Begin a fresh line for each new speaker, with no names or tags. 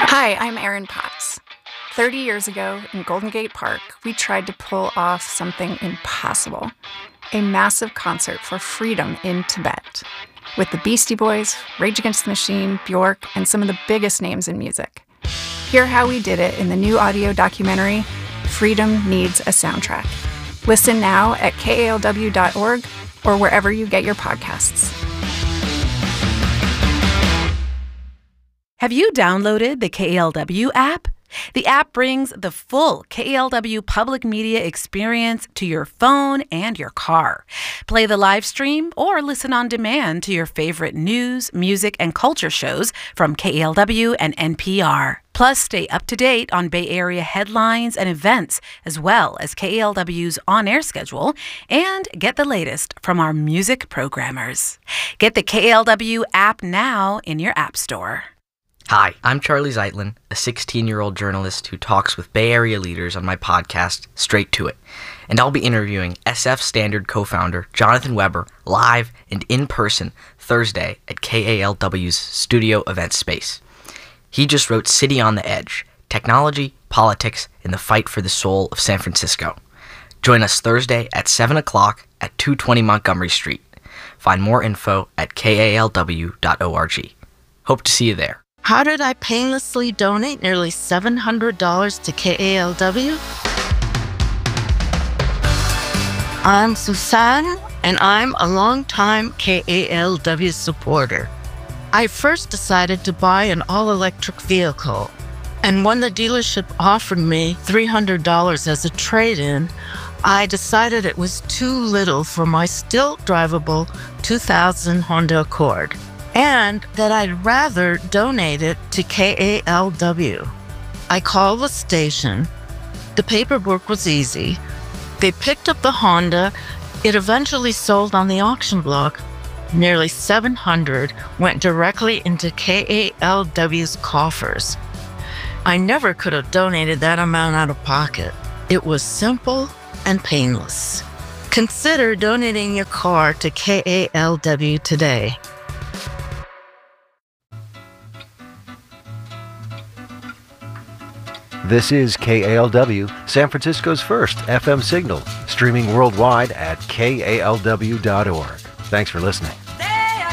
Hi, I'm Erin Potts. 30 years ago in Golden Gate Park, we tried to pull off something impossible. A massive concert for freedom in Tibet. With the Beastie Boys, Rage Against the Machine, Bjork, and some of the biggest names in music. Hear how we did it in the new audio documentary, Freedom Needs a Soundtrack. Listen now at kalw.org or wherever you get your podcasts.
Have you downloaded the KALW app? The app brings the full KALW public media experience to your phone and your car. Play the live stream or listen on demand to your favorite news, music, and culture shows from KALW and NPR. Plus, stay up to date on Bay Area headlines and events, as well as KALW's on-air schedule, and get the latest from our music programmers. Get the KALW app now in your app store.
Hi, I'm Charlie Zeitlin, a 16-year-old journalist who talks with Bay Area leaders on my podcast, Straight to It. And I'll be interviewing SF Standard co-founder Jonathan Weber live and in person Thursday at KALW's studio event space. He just wrote City on the Edge, Technology, Politics, and the Fight for the Soul of San Francisco. Join us Thursday at 7 o'clock at 220 Montgomery Street. Find more info at kalw.org. Hope to see you there.
How did I painlessly donate nearly $700 to KALW? I'm Susan, and I'm a longtime KALW supporter. I first decided to buy an all-electric vehicle, and when the dealership offered me $300 as a trade-in, I decided it was too little for my still drivable 2000 Honda Accord, and that I'd rather donate it to KALW. I called the station. The paperwork was easy. They picked up the Honda. It eventually sold on the auction block. Nearly $700 went directly into KALW's coffers. I never could have donated that amount out of pocket. It was simple and painless. Consider donating your car to KALW today.
This is KALW, San Francisco's first FM signal, streaming worldwide at kalw.org. Thanks for listening.